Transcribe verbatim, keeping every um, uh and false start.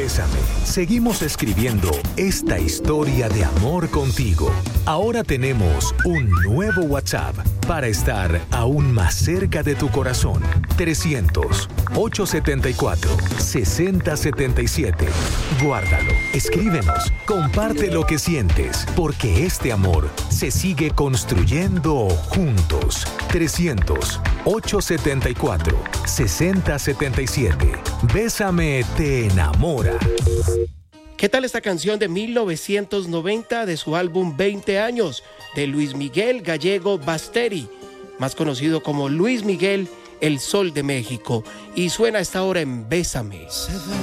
Bésame. Seguimos escribiendo esta historia de amor contigo. Ahora tenemos un nuevo WhatsApp para estar aún más cerca de tu corazón. trescientos, ochocientos setenta y cuatro, sesenta setenta y siete. Guárdalo, escríbenos, comparte lo que sientes, porque este amor se sigue construyendo juntos. trescientos, ochocientos setenta y cuatro, sesenta setenta y siete. Bésame te enamora. ¿Qué tal esta canción de mil novecientos noventa de su álbum veinte años de Luis Miguel Gallego Basteri, más conocido como Luis Miguel, el Sol de México, y suena a esta hora en Bésame?